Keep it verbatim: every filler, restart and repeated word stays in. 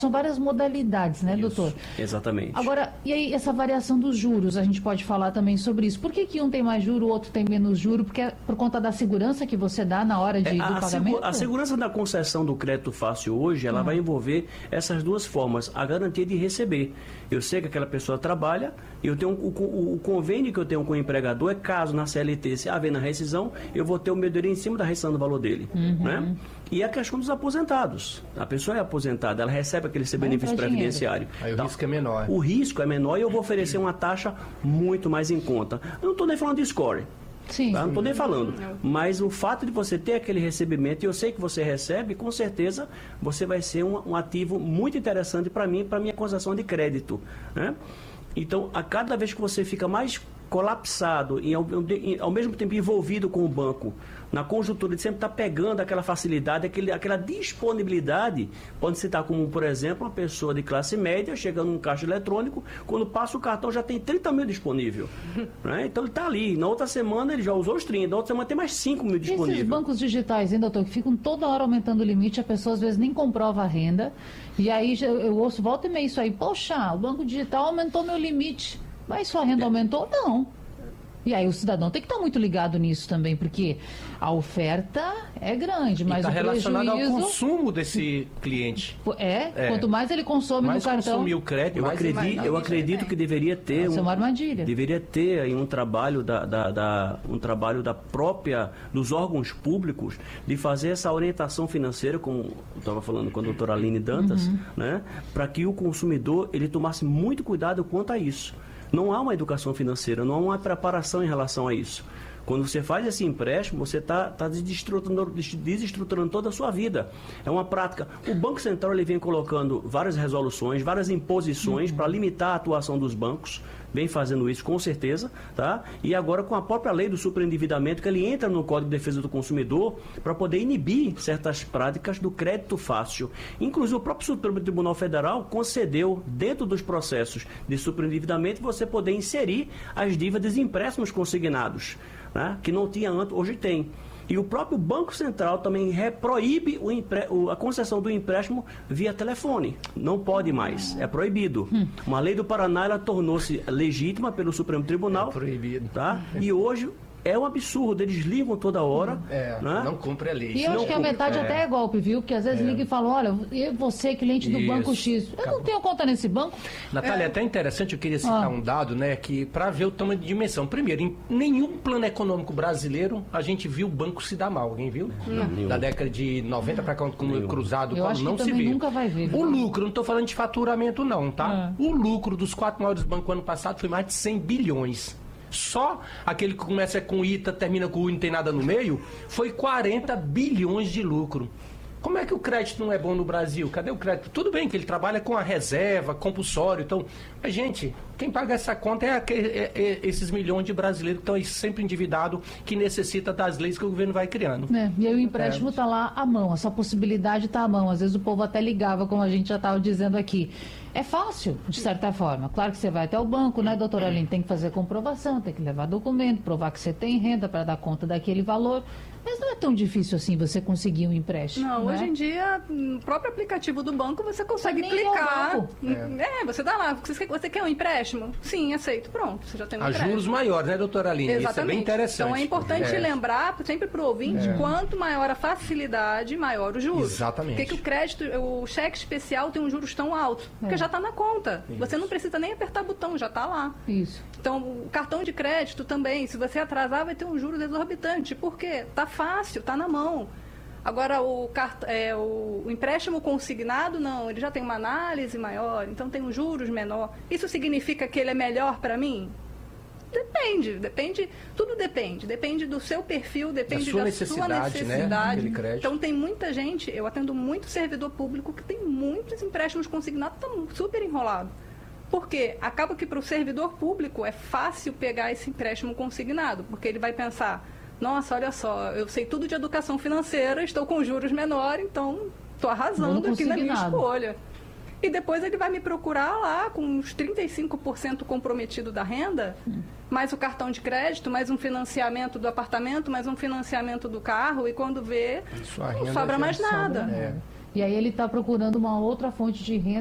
São várias modalidades, né, Isso, doutor? Exatamente. Agora, e aí essa variação dos juros, a gente pode falar também sobre isso. Por que que um tem mais juro, o outro tem menos juro? Porque é por conta da segurança que você dá na hora de, É, do a, pagamento? A segurança da concessão do crédito fácil hoje, ela Uhum. vai envolver essas duas formas. A garantia de receber. Eu sei que aquela pessoa trabalha, eu tenho o, o, o convênio que eu tenho com o empregador é caso na C L T, se haver na rescisão, eu vou ter o meu dinheiro em cima da rescisão do valor dele. Uhum. Né? E a questão dos aposentados. A pessoa é aposentada, ela recebe aquele seu benefício previdenciário. Aí o Então, risco é menor. O risco é menor e eu vou oferecer uma taxa muito mais em conta. Eu não estou nem falando de score. Sim. Tá? Não estou nem falando. Mas o fato de você ter aquele recebimento, e eu sei que você recebe, com certeza você vai ser um, um ativo muito interessante para mim, para minha concessão de crédito. Né? Então, a cada vez que você fica mais colapsado e ao, ao mesmo tempo envolvido com o banco, na conjuntura de sempre estar pegando aquela facilidade, aquele, aquela disponibilidade, pode citar como, por exemplo, uma pessoa de classe média chegando num caixa eletrônico, quando passa o cartão já tem trinta mil disponível. Né? Então ele está ali, na outra semana ele já usou os trinta, na outra semana tem mais cinco mil disponível. E esses bancos digitais, hein, doutor, que ficam toda hora aumentando o limite, a pessoa às vezes nem comprova a renda, e aí eu, eu ouço, volta e meia isso aí, poxa, o banco digital aumentou meu limite, mas sua renda aumentou? Não. E aí o cidadão tem que estar muito ligado nisso também, porque a oferta é grande, mas está o relacionado prejuízo... ao consumo desse cliente. É, É. quanto mais ele consome Mais no cartão... consumir o crédito, Eu mais acredito, mais- eu acredito que deveria ter Isso é uma armadilha. deveria ter aí um trabalho da, da, da- um trabalho da própria dos órgãos públicos de fazer essa orientação financeira, como eu estava falando com a doutora Aline Dantas, Uhum. né, para que o consumidor ele tomasse muito cuidado quanto a isso. Não há uma educação financeira, não há uma preparação em relação a isso. Quando você faz esse empréstimo, você está tá desestruturando, desestruturando toda a sua vida. É uma prática. O Banco Central ele vem colocando várias resoluções, várias imposições para limitar a atuação dos bancos. Vem fazendo isso com certeza, tá? E agora com a própria lei do superendividamento, que ele entra no Código de Defesa do Consumidor para poder inibir certas práticas do crédito fácil. Inclusive o próprio Supremo Tribunal Federal concedeu, dentro dos processos de superendividamento, você poder inserir as dívidas e empréstimos consignados, né? Que não tinha antes, hoje tem. E o próprio Banco Central também proíbe o empre... a concessão do empréstimo via telefone. Não pode mais, é proibido. Hum. Uma lei do Paraná ela tornou-se legítima pelo Supremo Tribunal. É proibido. Tá? E hoje é um absurdo, eles ligam toda hora. É, né? não cumpre a lei. E eu Não acho que a cumpre- metade é. até é golpe, viu? Porque às vezes É. liga e fala, olha, e você, cliente do Isso. banco X, eu não Acabou. tenho conta nesse banco. Natália, é até interessante, eu queria citar Ah. um dado, né, que para ver o tamanho de dimensão. Primeiro, em nenhum plano econômico brasileiro a gente viu o banco se dar mal. Alguém viu? Nenhum. Da década de noventa para cá, como Nenhum. cruzado, Eu falo, acho que não se também vê. nunca vai ver, viu? O lucro, não estou falando de faturamento não, tá? Ah. O lucro dos quatro maiores bancos ano passado foi mais de cem bilhões. Só aquele que começa com I T A, termina com U e não tem nada no meio, foi quarenta bilhões de lucro. Como é que o crédito não é bom no Brasil? Cadê o crédito? Tudo bem que ele trabalha com a reserva, compulsório, então... Mas, gente, quem paga essa conta é, aque- é- é esses milhões de brasileiros que estão aí sempre endividados, que necessita das leis que o governo vai criando. É, e aí o empréstimo está lá à mão, essa possibilidade está à mão. Às vezes o povo até ligava, como a gente já estava dizendo aqui. É fácil, de certa forma. Claro que você vai até o banco, né, doutora Aline? Tem que fazer comprovação, tem que levar documento, provar que você tem renda para dar conta daquele valor. Mas não é tão difícil assim você conseguir um empréstimo. Não, né? hoje em dia, no próprio aplicativo do banco, você consegue Nem ir clicar. ao banco. É. você dá lá. Você quer, você quer um empréstimo? Sim, aceito. Pronto, você já tem um A empréstimo. juros maiores, né, doutora Aline? Exatamente. Isso é bem interessante. Então é importante É. lembrar sempre para o ouvinte, quanto maior a facilidade, maior o juros. Exatamente. Por que que o crédito, o cheque especial tem um juros tão alto? Porque É. já está na conta. Você não precisa nem apertar botão, já está lá. Isso. Então, o cartão de crédito também, se você atrasar, vai ter um juros exorbitante. Por quê? Tá fácil, tá na mão. Agora, o, cart... é, o... o empréstimo consignado, não, ele já tem uma análise maior, então tem um juros menor. Isso significa que ele é melhor para mim? Depende, depende, tudo depende. Depende do seu perfil, depende Da sua da necessidade, sua né, necessidade. daquele crédito. Então, tem muita gente, eu atendo muito servidor público que tem muitos empréstimos consignados, tá super enrolado. Por quê? Acaba que para o servidor público é fácil pegar esse empréstimo consignado, porque ele vai pensar, nossa, olha só, eu sei tudo de educação financeira, estou com juros menores, então estou arrasando Vamos aqui na minha consignado. escolha. E depois ele vai me procurar lá com uns trinta e cinco por cento comprometido da renda, mais o cartão de crédito, mais um financiamento do apartamento, mais um financiamento do carro, e quando vê, Sua não renda sobra já mais sobra, nada. né? E aí ele está procurando uma outra fonte de renda.